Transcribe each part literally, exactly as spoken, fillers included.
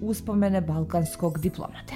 uspomene balkanskog diplomate.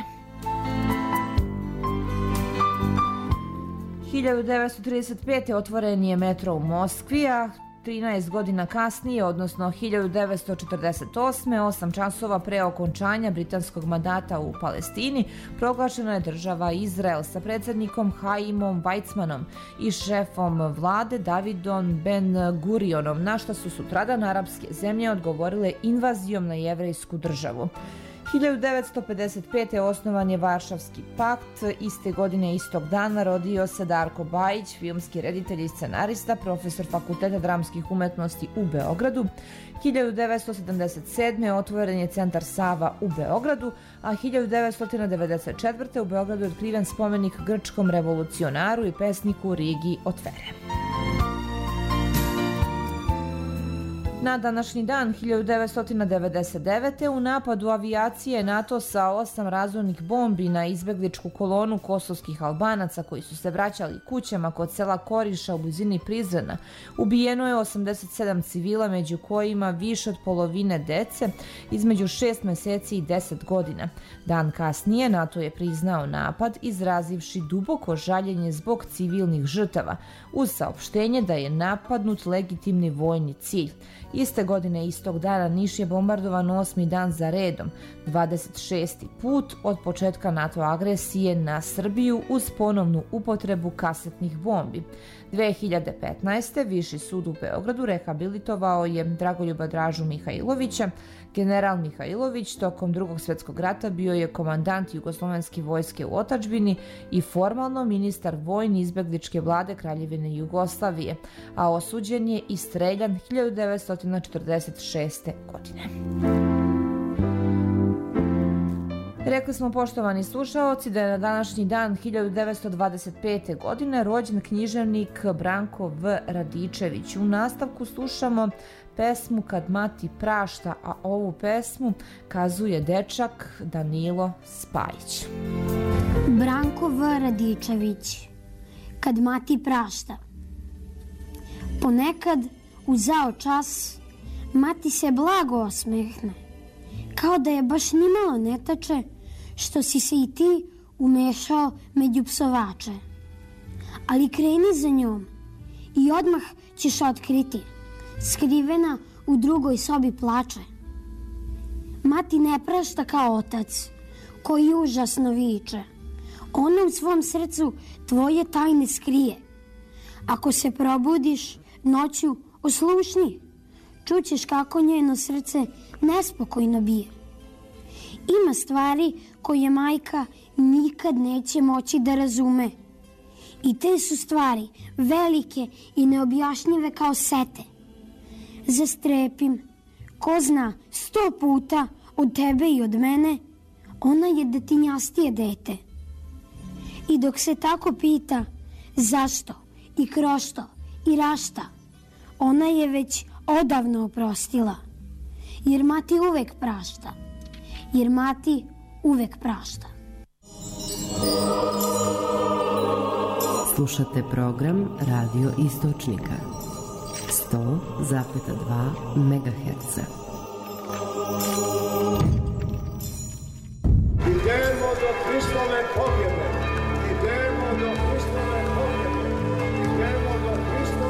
hiljadu devetsto trideset pete. otvoren je metro u Moskvi, a trinaest godina kasnije, odnosno hiljadu devetsto četrdeset osme. osam časova pre okončanja britanskog mandata u Palestini, proglašena je država Izrael sa predsjednikom Haimom Weizmanom i šefom vlade Davidom Ben Gurionom, na što su sutradan arapske zemlje odgovorile invazijom na jevrejsku državu. hiljadu devetsto pedeset pete. osnovan je Varšavski pakt. Iste godine, istog dana, rodio se Darko Bajić, filmski reditelj i scenarista, profesor Fakulteta dramskih umetnosti u Beogradu. hiljadu devetsto sedamdeset sedme. otvoren je centar Sava u Beogradu, a hiljadu devetsto devedeset četvrte. u Beogradu je otkriven spomenik grčkom revolucionaru i pesniku Rigi Otvere. Na današnji dan, hiljadu devetsto devedeset devete. u napadu avijacije NATO sa osam razornih bombi na izbegličku kolonu kosovskih Albanaca koji su se vraćali kućama kod sela Koriša u blizini Prizrena, ubijeno je osamdeset sedam civila, među kojima više od polovine dece između šest meseci i deset godina. Dan kasnije NATO je priznao napad, izrazivši duboko žaljenje zbog civilnih žrtava, uz saopštenje da je napadnut legitimni vojni cilj. Iste godine, istog dana, Niš je bombardovan osmi dan za redom, dvadeset šesti put od početka NATO agresije na Srbiju uz ponovnu upotrebu kasetnih bombi. dve hiljade petnaeste. Viši sud u Beogradu rehabilitovao je Dragoljuba Dražu Mihajlovića. General Mihajlović tokom Drugog svjetskog rata bio je komandant jugoslovenske vojske u otadžbini i formalno ministar vojni izbegličke vlade Kraljevine Jugoslavije, a osuđen je i streljan hiljadu devetsto četrdeset šeste. godine. Rekli smo, poštovani slušaoci, da je na današnji dan hiljadu devetsto dvadeset pete. godine rođen književnik Branko V. Radičević. U nastavku slušamo pesmu Kad mati prašta, a ovu pesmu kazuje dečak Danilo Spajić. Branko V. Radičević. Kad mati prašta. Ponekad u zao čas mati se blago osmehne, kao da je baš nimalo ne tače što si se i ti umešao među psovače. Ali kreni za njom i odmah ćeš otkriti, skrivena u drugoj sobi plače. Mati ne prašta kao otac, koji užasno viče. Ona u svom srcu tvoje tajne skrije. Ako se probudiš noću, oslušni, čućeš kako njeno srce nespokojno bije. Ima stvari koje majka nikad neće moći da razume. I te su stvari velike i neobjašnjive kao sete. Zastrepim, ko zna, sto puta od tebe i od mene, ona je detinjastije dete. I dok se tako pita zašto i krošto i rašta, ona je već odavno oprostila. Jer mati uvek prašta. Jer mati uvek prašta. Slušate program Radio Istočnika sto zarez dva megaherca.